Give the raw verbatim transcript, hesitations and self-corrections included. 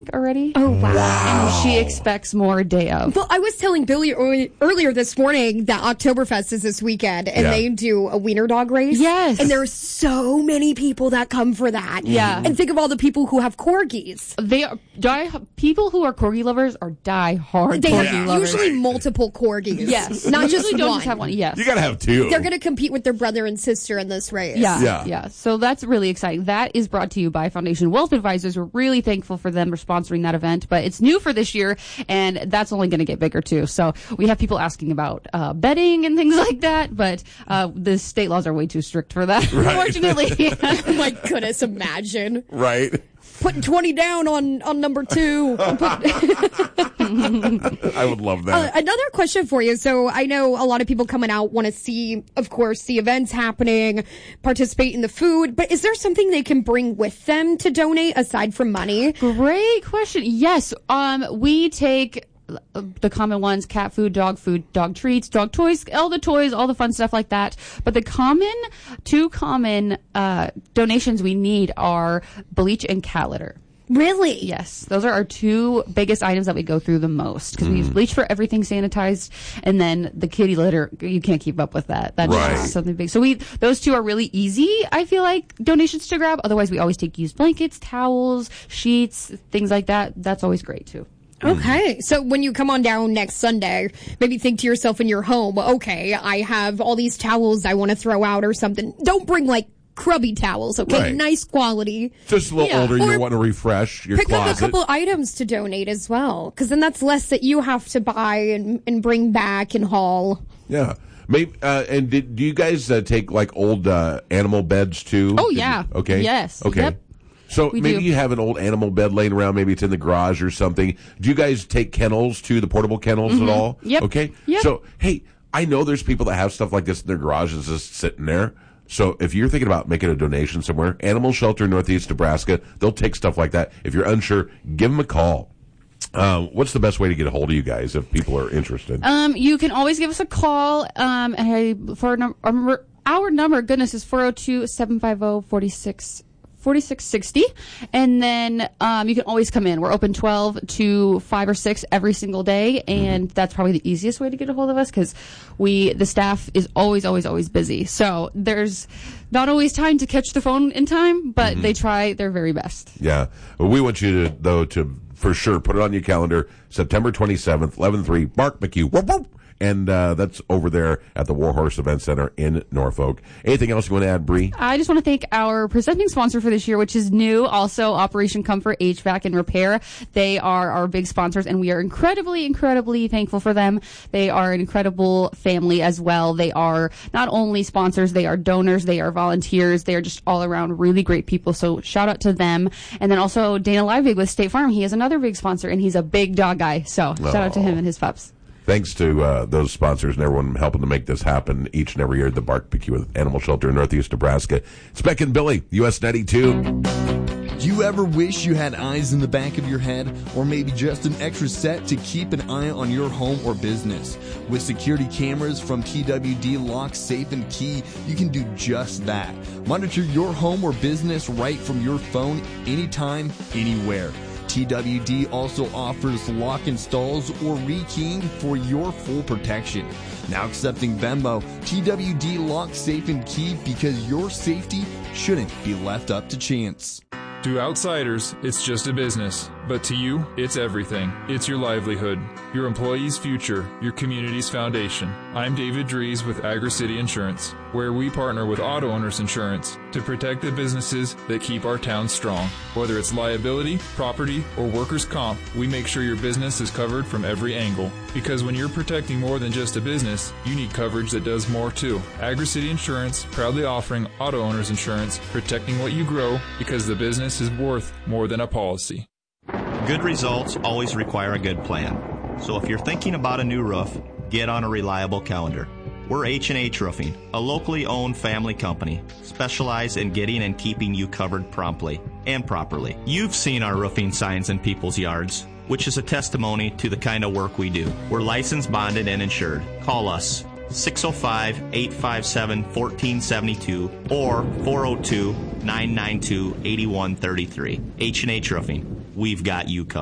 already. Oh, wow. wow. And she expects more day of. Well, I was telling Billy early, earlier this morning that Oktoberfest is this weekend, and yeah. they do a wiener dog race. Yes. And there are so many people that come for that. Yeah. And think of all the people who have corgis. They are, die, people who are corgi lovers are die-hard they corgi have lovers. Usually multiple corgis. Yes. Not just usually don't one. just have one. Yes. You gotta have two. They're gonna compete with their brother and sister in this race. Yeah. Yeah. Yeah. So that's really exciting. That is brought to you by Foundation Wealth Advisors. We're really thankful for them for sponsoring that event. But it's new for this year, and that's only going to get bigger too. So we have people asking about uh, betting and things like that, but uh, the state laws are way too strict for that, right. Unfortunately. Oh my goodness, imagine. Right. Putting twenty down on, on number two. I would love that. Uh, another question for you. So I know a lot of people coming out want to see, of course, the events happening, participate in the food, but is there something they can bring with them to donate aside from money? Great question. Yes. Um, we take the common ones: cat food, dog food, dog treats, dog toys, all the toys, all the fun stuff like that. But the common, two common uh, donations we need are bleach and cat litter. Really? Yes. Those are our two biggest items that we go through the most, because mm. we use bleach for everything sanitized, and then the kitty litter, you can't keep up with that. That's right. just something big. So we, those two are really easy, I feel like, donations to grab. Otherwise, we always take used blankets, towels, sheets, things like that. That's always great too. Okay. So when you come on down next Sunday, maybe think to yourself in your home, okay, I have all these towels I want to throw out or something. Don't bring like crubby towels, okay? Right. Nice quality. Just a little yeah. older, you or want to refresh your pick closet. Pick up a couple items to donate as well, because then that's less that you have to buy and, and bring back and haul. Yeah. Maybe, uh, and did, do you guys uh, take like old uh, animal beds too? Oh, did yeah. You, okay. Yes. Okay. Yep. So We maybe do. you have an old animal bed laying around. Maybe it's in the garage or something. Do you guys take kennels too, the portable kennels Mm-hmm. at all? Yep. Okay. Yep. So, hey, I know there's people that have stuff like this in their garages just sitting there. So if you're thinking about making a donation somewhere, Animal Shelter Northeast Nebraska, they'll take stuff like that. If you're unsure, give them a call. Um, what's the best way to get a hold of you guys if people are interested? Um, you can always give us a call. Um, and I, for our, num- our, number- our number, goodness, is four oh two, seven five oh, four six forty-six sixty, and then um, you can always come in. We're open twelve to five or six every single day, and mm-hmm. that's probably the easiest way to get a hold of us, because we the staff is always, always, always busy. So there's not always time to catch the phone in time, but mm-hmm. they try their very best. Yeah. Well, we want you to, though, to for sure put it on your calendar, September twenty-seventh, eleven three, Mark McHugh. Whoop, whoop. And uh, that's over there at the Warhorse Event Center in Norfolk. Anything else you want to add, Bree? I just want to thank our presenting sponsor for this year, which is new, also Operation Comfort H V A C and Repair. They are our big sponsors, and we are incredibly, incredibly thankful for them. They are an incredible family as well. They are not only sponsors, they are donors, they are volunteers, they are just all around really great people. So shout out to them. And then also Dana Liebig with State Farm. He is another big sponsor, and he's a big dog guy. So shout out to him and his pups. Thanks to uh, those sponsors and everyone helping to make this happen each and every year at the Bark McHugh with Animal Shelter in Northeast Nebraska. It's Beck and Billy, U S ninety-two. Do you ever wish you had eyes in the back of your head, or maybe just an extra set to keep an eye on your home or business? With security cameras from T W D Lock, Safe and Key, you can do just that. Monitor your home or business right from your phone, anytime, anywhere. T W D also offers lock installs or rekeying for your full protection. Now accepting Venmo, T W D Lock, Safe and Key, because your safety shouldn't be left up to chance. To outsiders, it's just a business, but to you, it's everything. It's your livelihood, your employees' future, your community's foundation. I'm David Dries with AgriCity Insurance, where we partner with Auto Owners Insurance to protect the businesses that keep our town strong. Whether it's liability, property, or workers' comp, we make sure your business is covered from every angle. Because when you're protecting more than just a business, you need coverage that does more too. AgriCity Insurance, proudly offering Auto Owners Insurance, protecting what you grow, because the business is worth more than a policy. Good results always require a good plan. So if you're thinking about a new roof, get on a reliable calendar. We're H and H Roofing, a locally owned family company, specialized in getting and keeping you covered promptly and properly. You've seen our roofing signs in people's yards, which is a testimony to the kind of work we do. We're licensed, bonded, and insured. Call us six oh five, eight five seven, one four seven two or four oh two, nine nine two, eight one three three. H and H Roofing. we've got you covered.